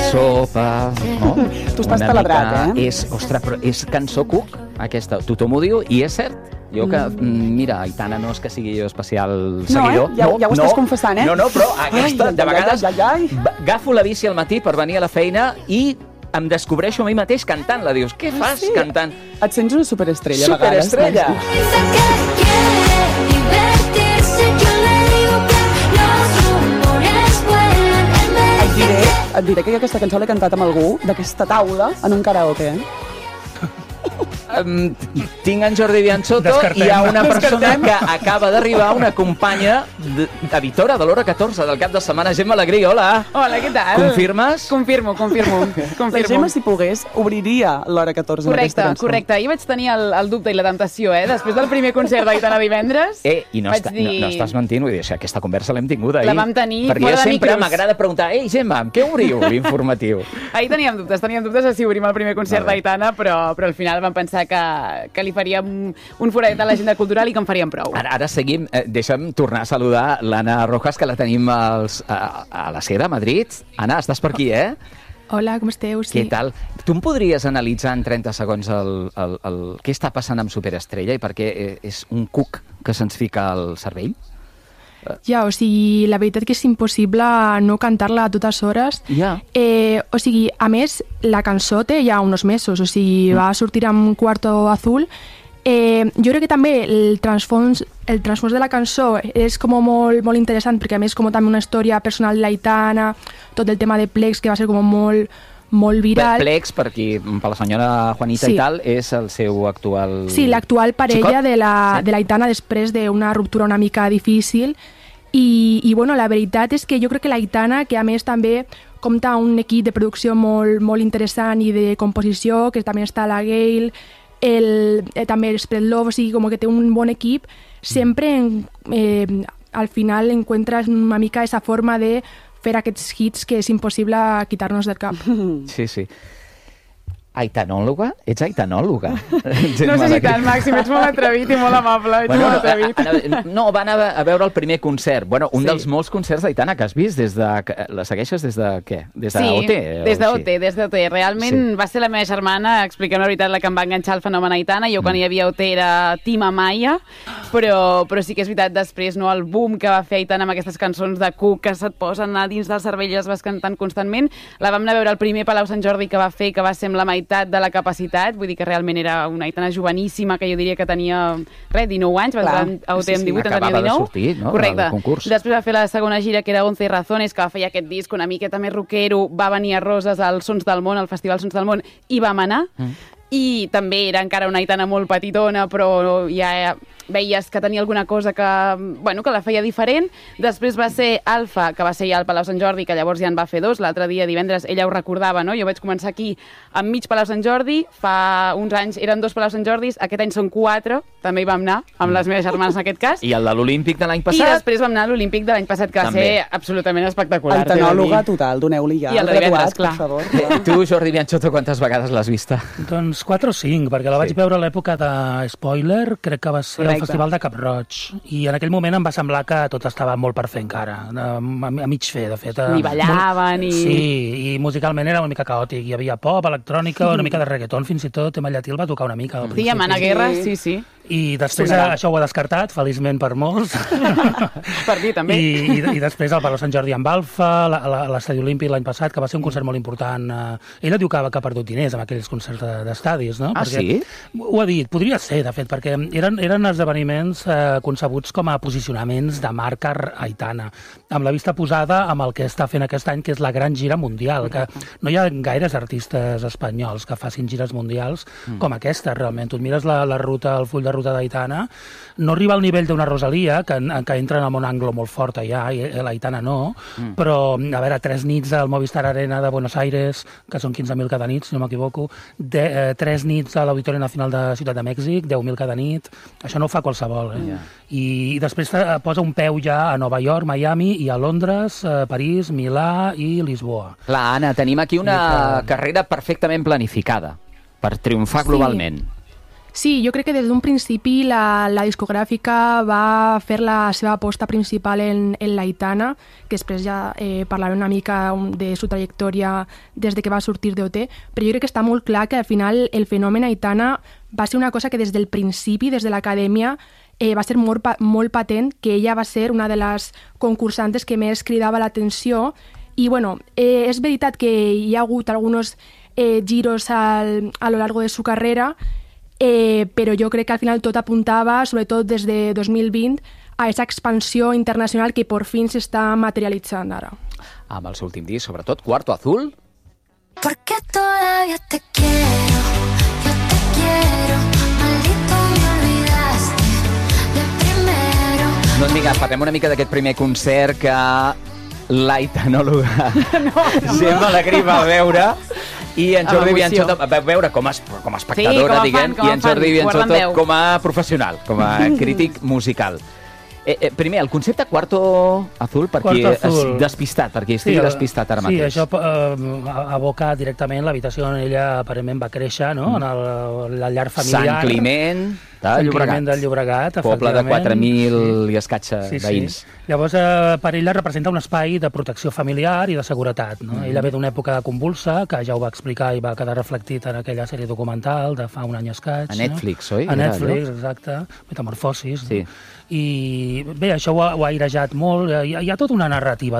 sopa, no? Tu estàs taladrat, Ostres, però és cançó Cook, aquesta. Tothom ho diu, i és cert. Jo que, mira, Aitana, no és que sigui jo especial seguidor. Ja ho estàs confessant, No, però aquesta, de vegades, agafo la bici al matí per venir a la feina i em descobreixo a mi mateix cantant-la. Dius, què fas cantant? Et sents una superestrella, a vegades. Superestrella! Et diré que jo aquesta cançó l'he cantat amb algú d'aquesta taula en un karaoke, Tinc en Jordi Bianchotto i hi ha una persona que acaba d'arribar, una companya editora de l'Hora 14 del cap de setmana, Gemma Alegrí. Hola! Hola, què tal? Confirmes? Confirmo. La Gemma, si pogués, obriria l'Hora 14 amb aquesta cançó. Correcte. Ahir vaig tenir el dubte i la temptació, després del primer concert d'Aitana divendres. I no estàs mentint, vull dir, aquesta conversa l'hem tingut ahir. La vam tenir perquè fora de jo sempre micros. m'agrada preguntar, ei, Gemma, amb què obriu l'informatiu? Ahir teníem dubtes de si obrim el primer concert d'Aitana, però al final vam pensar que li faríem un foradet a l'agenda cultural i que en faríem prou. Ara seguim. Deixa'm tornar a saludar l'Anna Rojas, que la tenim a la Seda, a Madrid. Anna, estàs per aquí, Hola, com esteu? Sí. Què tal? Tu em podries analitzar en 30 segons què està passant amb Superestrella i per què és un cuc que se'ns fica al cervell? Ja, o sigui, la veritat que és impossible no cantar-la a totes hores. Ja. O sigui, a més, la cançó té ja uns mesos, o sigui, va sortir amb Cuarto Azul. Jo crec que també el transfons de la cançó és com molt, molt interessant, perquè a més com també una història personal de l'Aitana, tot el tema de Plex, que va ser com molt viral. Plex, per la senyora Juanita i tal, és el seu actual... Sí, l'actual parella xicot de l'Aitana després d'una ruptura una mica difícil. I bueno, la veritat és que jo crec que l'Aitana, que a més també compta un equip de producció molt interessant i de composició, que també està la Gail, també el Spread Love, o sigui, com que té un bon equip, sempre al final encuentras una mica esa forma de fer aquests hits que és impossible quitar-nos del cap. Sí. Aitanòloga? Ets aitanòloga? No sé si tant, Màxim, ets molt atrevit i molt amable. Molt atrevit. No, van a veure el primer concert. Bueno, un dels molts concerts d'Aitana que has vist la segueixes des de què? Des d'OT? Sí, des d'OT. Realment va ser la meva germana, expliquem la veritat, la que em va enganxar el fenomen Aitana. Jo quan hi havia OT era Team Amaya, però sí que és veritat, després el boom que va fer Aitana amb aquestes cançons de Cook que se't posen a dins del cervell i les vas cantant constantment. La vam anar a veure el primer Palau Sant Jordi que va fer, que va ser amb la meitat de la capacitat, vull dir que realment era una Aitana joveníssima, que jo diria que tenia 19 anys, va entrar a OT amb 18, en tenia 19. Acabava de sortir, no? Correcte. Del concurs. Després va fer la segona gira, que era 11 razones, que va fer aquest disc una miqueta més rockero, va venir a Roses als Sons del Món, al Festival Sons del Món, i vam anar. I també era encara una Aitana molt petitona, però ja veies que tenia alguna cosa que la feia diferent. Després va ser Alfa, que va ser ja al Palau Sant Jordi, que llavors ja en va fer 2. L'altre dia, divendres, ella ho recordava, no? Jo vaig començar aquí amb mig Palau Sant Jordi, fa uns anys eren 2 Palau Sant Jordis, aquest any són 4, també hi vam anar, amb les meves germanes en aquest cas. I el de l'Olímpic de l'any passat? I després vam anar a l'Olímpic de l'any passat, que va ser absolutament espectacular. Aitanòloga total, doneu-li ja. I el de divendres, clar. Per favor. Tu, Jordi Bianchotto, quantes vegades l'has vista? Doncs 4 o 5, perquè la vaig veure a l'època de Spoiler, crec que va ser al Festival de Cap-roig, i en aquell moment em va semblar que tot estava molt per fer encara, a mig fer, de fet. Ni ballaven, ni... Sí, i musicalment era una mica caòtic, hi havia pop, electrònica, una mica de reggaeton, fins i tot Emma Llatil va tocar una mica. Sí, amb Anna Guerra, sí. I després això ho ha descartat, feliçment per molts. Per mi també. I després el Palau Sant Jordi amb Alfa, l'Estadi Olímpic l'any passat, que va ser un concert molt important. Ella diu que ha perdut diners amb aquells concerts d'estadis, no? Sí? Ho ha dit, podria ser, de fet, perquè eren esdeveniments concebuts com a posicionaments de marca Aitana, amb la vista posada amb el que està fent aquest any, que és la gran gira mundial, que no hi ha gaires artistes espanyols que facin gires mundials com aquesta, realment. Tu et mires la ruta, el full de ruta d'Aitana, no arriba al nivell d'una Rosalia, que entra en el món anglo molt fort allà, i l'Aitana no, però, a veure, 3 nits al Movistar Arena de Buenos Aires, que són 15.000 cada nit, si no m'equivoco, 3 nits a l'Auditori Nacional de Ciutat de Mèxic, 10.000 cada nit, això no ho fa qualsevol. I després posa un peu ja a Nova York, Miami, i a Londres, París, Milà i Lisboa. Clar, Anna, tenim aquí una carrera perfectament planificada per triomfar globalment. Sí, jo crec que des d'un principi la discogràfica va fer la seva aposta principal en l'Aitana, que després ja parlaré una mica de su trajectòria des de que va sortir d'OT, però jo crec que està molt clar que al final el fenomen Aitana va ser una cosa que des del principi, des de l'acadèmia, va ser molt patent, que ella va ser una de les concursantes que més cridava l'atenció. I bueno, és veritat que hi ha hagut alguns giros a lo largo de su carrera, però jo crec que al final tot apuntava, sobretot des de 2020, a aquesta expansió internacional que por fin s'està materialitzant ara. Amb el seu últim disc, sobretot, Cuarto Azul. Porque todavía te quiero, yo te quiero, maldito me olvidaste de primero. Doncs vinga, parlem una mica d'aquest primer concert que l'aitanòloga Gemma Alegrí va veure i en Jordi Bianchotto va veure com a espectadora, diguem, i en Jordi Bianchotto com a professional, com a crític musical. Primer, el concepte Cuarto Azul, per qui despistat, per qui estigui despistat ara mateix. Sí, això aboca directament l'habitació on ella aparentment va créixer, no? En la llar familiar. Sant Climent del Llobregat, poble de 4.000 i escatxa veïns. Llavors, per ella representa un espai de protecció familiar i de seguretat. No? Ella ve d'una època convulsa, que ja ho va explicar i va quedar reflectit en aquella sèrie documental de fa un any escaig. A Netflix, oi? A Netflix, exacte. Metamorfosis. Sí. I bé, això ho ha airejat molt. Hi ha tota una narrativa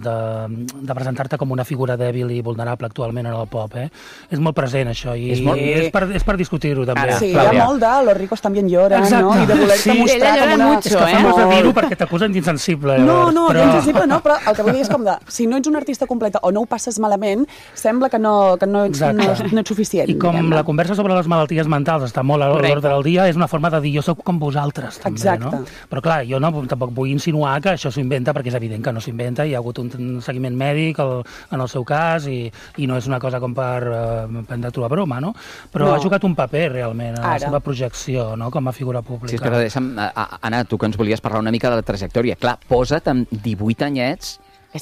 de presentar-te com una figura dèbil i vulnerable actualment en el pop. És molt present, això, i és per discutir-ho, també. Sí, hi ha molt de los ricos también lloran, no? I de voler-te mostrar com una... És que fa molt de dir-ho perquè t'acusen d'insensible. No, insensible no, però el que vull dir és com de... Si no ets un artista completa o no ho passes malament, sembla que no ets suficient. I com la conversa sobre les malalties mentals està molt a l'ordre del dia, és una forma de dir jo soc com vosaltres, també, no? Però clar, jo tampoc vull insinuar que això s'ho inventa, perquè és evident que no s'ho inventa, hi ha hagut un seguiment mèdic en el seu cas i no és una cosa com per prendre-t'ho a broma, no? Però ha jugat un paper realment en la seva projecció, no? Com a figura pública. Sí, però deixa'm, Anna, tu que ens volies parlar una mica de la trajectòria. Clar, posa't amb 18 anyets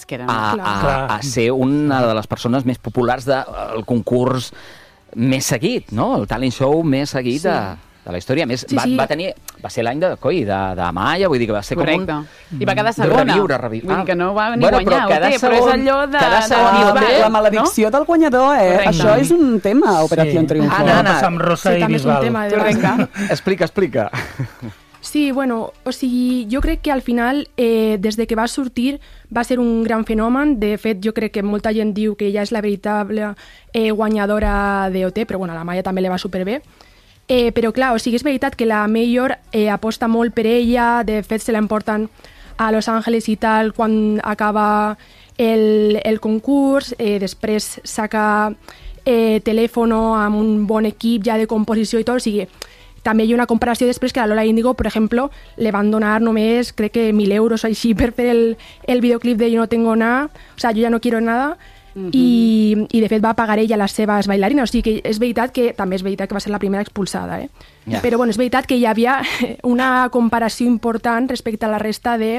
a ser una de les persones més populars del concurs més seguit, no? El talent show més seguit de la història. A més, va ser l'any de Amaya, vull dir que va ser com un... I va quedar segona. Vull dir que no va ni guanyar, però és allò de... La maledicció del guanyador, això és un tema, Operació Triunfo. Anna, amb Rosa i Bisbal. Explica. Sí, bueno, o sigui, jo crec que al final, des de que va sortir, va ser un gran fenomen. De fet, jo crec que molta gent diu que ella és la veritable guanyadora d'OT, però bueno, a la Maya també li va superbé. Però clar, o sigui, és veritat que la Major aposta molt per ella, de fet se l'emporten a Los Angeles i tal quan acaba el concurs, després saca Telèfono amb un bon equip ja de composició i tot, o sigui, també hi ha una comparació després que a Lola Índigo, per exemple, le van donar només, crec que 1.000 euros així per fer el videoclip de Yo no tengo nada, o sea, yo ya no quiero nada, i de fet va pagar ella les seves bailarines, o sigui que és veritat que també és veritat que va ser la primera expulsada, però bueno, és veritat que hi havia una comparació important respecte a la resta de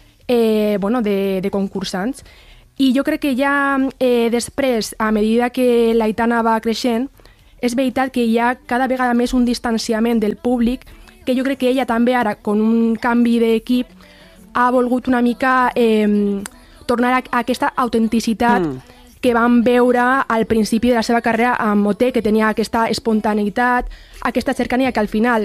concursants, i jo crec que ja després, a medida que l'Aitana va creixent, és veritat que hi ha cada vegada més un distanciament del públic, que jo crec que ella també ara, con un canvi d'equip, ha volgut una mica tornar a aquesta autenticitat que vam veure al principi de la seva carrera amb OT, que tenia aquesta espontaneïtat, aquesta cercania que al final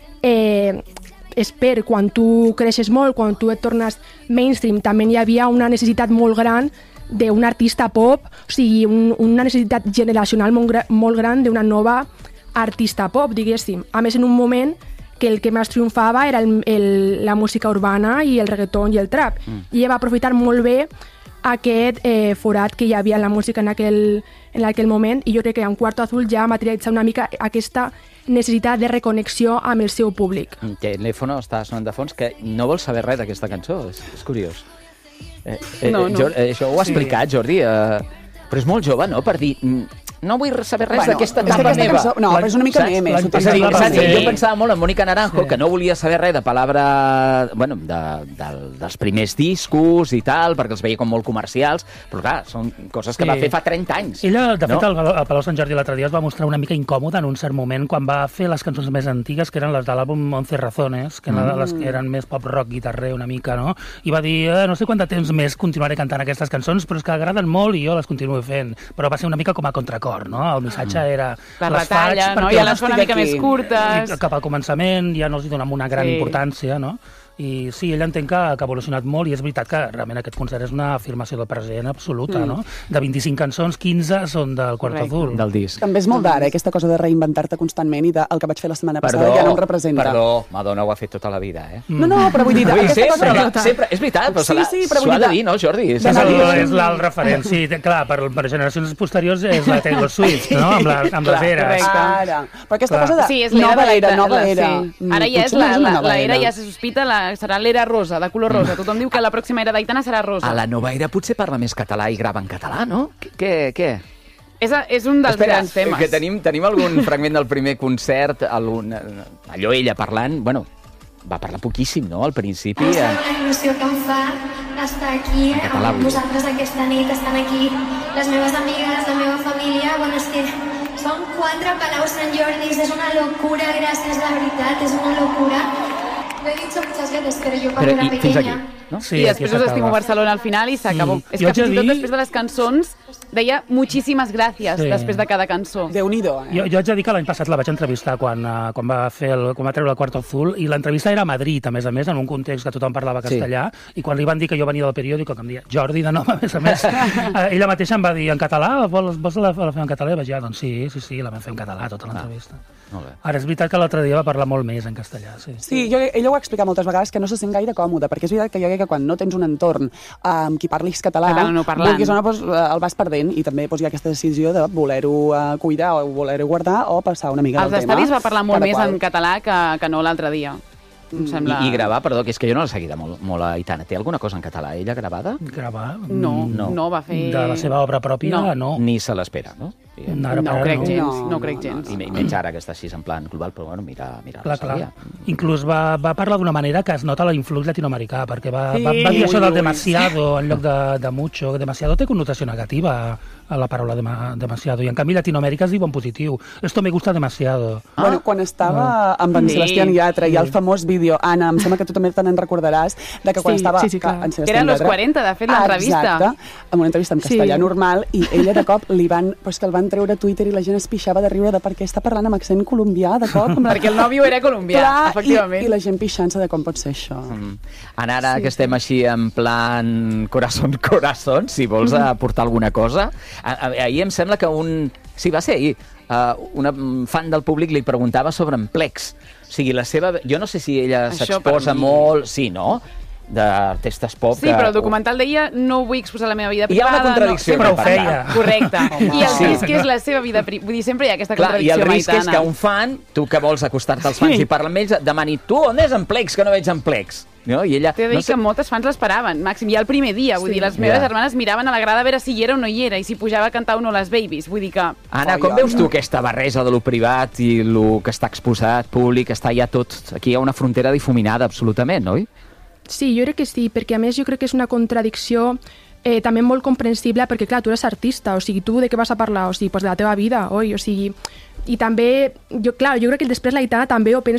quan tu creixes molt, quan tu et tornes mainstream, també hi havia una necessitat molt gran d'un artista pop, o sigui, una necessitat generacional molt gran d'una nova artista pop, diguéssim. A més, en un moment que el que més triomfava era la música urbana i el reggaeton i el trap. I ella va aprofitar molt bé aquest forat que hi havia en la música en aquell moment, i jo crec que en Cuarto Azul ja materialitza una mica aquesta necessitat de reconnexió amb el seu públic. Telèfono està sonant de fons, que no vols saber res d'aquesta cançó, és curiós. No. Això ho ha explicat, Jordi, però és molt jove, no?, per dir... no vull saber res d'aquesta etapa meva. Cançó, no, però és una mica meme. És a dir, jo pensava molt en Mónica Naranjo, que no volia saber res de Palabra, bueno, dels primers discos i tal, perquè els veia com molt comercials, però clar, són coses que va fer fa 30 anys. Ella, de fet, al Palau Sant Jordi l'altre dia es va mostrar una mica incòmoda en un cert moment quan va fer les cançons més antigues, que eren les de l'àlbum 11 Razones, que eren les que eren més pop-rock, guitarrer una mica, no? I va dir, no sé quant de temps més continuaré cantant aquestes cançons, però és que agraden molt i jo les continuo fent. Però va ser una mica com a contracor, no? El missatge era... La retalla, no? Ja les fa una mica més curtes. Cap al començament ja no els donem una gran importància, no? I sí, ella entenc que ha evolucionat molt i és veritat que realment aquest concert és una afirmació del present absoluta, no? De 25 cançons, 15 són del Cuarto Azul. Del disc. També és molt d'ara, aquesta cosa de reinventar-te constantment i el que vaig fer la setmana passada ja no em representa. Perdó, Madonna ho ha fet tota la vida, No, però vull dir... Sempre, és veritat, però s'ho ha de dir, no, Jordi? És l'alt referent, sí, clar, per generacions posteriors és la Taylor Swift, no? Amb les eres. Ara, però aquesta cosa de nova era. Ara ja és l'era, ja se sospita serà l'era rosa, de color rosa. Tothom diu que la pròxima era d'Aitana serà rosa. A la nova era potser parla més català i grava en català, no? Què? És un dels grans temes. Que tenim algun fragment del primer concert, allò ella parlant, bueno, va parlar poquíssim, no?, al principi. Em sap la il·lusió que em fa estar aquí amb vosaltres aquesta nit, estan aquí les meves amigues, la meva família. Bueno, és que són 4 Palau Sant Jordis, és una locura, gràcies, la veritat, és una locura. Lo he dicho muchas veces, pero yo cuando era pequeña... No? Sí, i després us estimo Barcelona al final i s'acabó. És que fins i tot després de les cançons deia moltíssimes gràcies després de cada cançó. Déu-n'hi-do, Jo haig de dir que l'any passat la vaig entrevistar quan va treure el Cuarto Azul i l'entrevista era a Madrid, a més, en un context que tothom parlava castellà, i quan li van dir que jo venia del periòdico, que em deia Jordi de nom, a més, ella mateixa em va dir en català, vols la fer en català? I vaig dir, doncs sí, la vam fer en català, tota l'entrevista. Ara, és veritat que l'altre dia va parlar molt més en castellà, sí. Sí, ella ho ha explicat moltes vegades, que no se sent gaire còmode, perquè és veritat que jo crec que quan no tens un entorn amb qui parlis català, vulguis o no, el vas perdent, i també hi ha aquesta decisió de voler-ho cuidar o voler-ho guardar o passar una mica del tema. Als estadis va parlar molt més en català que no l'altre dia. I gravar, perdó, que és que jo no l'he seguida molt a Aitana. Té alguna cosa en català, ella, gravada? Gravar? No va fer... De la seva obra pròpia, no. Ni se l'espera, no? No crec gens. I menys ara que està així en plan global, però bueno, mira la clar. Inclús va parlar d'una manera que es nota l'influx latinoamericà, perquè va dir això del demasiado en lloc de mucho. Demasiado té connotació negativa a la paraula demasiado, i en canvi Latinoamèrica es diu en positiu. Esto me gusta demasiado. Bueno, quan estava amb en Sebastián Yatra i el famós vídeo, Anna, em sembla que tu també te n'en recordaràs, de que quan estava en Sebastián Yatra... Eren los 40, de fet, l'entrevista. Exacte, amb una entrevista en castellà normal, i ella de cop però és que el van treure a Twitter i la gent es pixava de riure de per què està parlant amb accent colombià, de cop. Perquè el nòvio era colombià, efectivament. I la gent pixant-se de com pot ser això. Ara que estem així en plan corazón, si vols aportar alguna cosa. Ahir em sembla que va ser ahir, una fan del públic li preguntava sobre en Plex. O sigui, jo no sé si ella s'exposa molt... Sí, no? D'artistes pop... Sí, però el documental deia no vull exposar la meva vida privada... Hi ha una contradicció. Però ho feia. Correcte. I el risc és la seva vida privada. Vull dir, sempre hi ha aquesta contradicció, Aitana. I el risc és que un fan, tu que vols acostar-te als fans i parlar amb ells, demani, tu on és en Plex, que no veig en Plex? No? I ella... T'he de dir que moltes fans l'esperaven, Màxim, ja el primer dia. Vull dir, les meves germanes miraven a la grada a veure si hi era o no hi era, i si pujava a cantar o no les Babies. Vull dir que... Anna, com veus tu aquesta barreja de lo privat i lo que està exposat, públic, està ja tot... Aquí hi ha una frontera difuminada, absolutament, oi? Sí, jo crec que sí, perquè a més jo crec que és una contradicció també molt comprensible, perquè clar, tu eres artista, o sigui, tu de què vas a parlar? O sigui, pues de la teva vida, oi? O sigui, i també, jo crec que després l'Aitana també ho pensa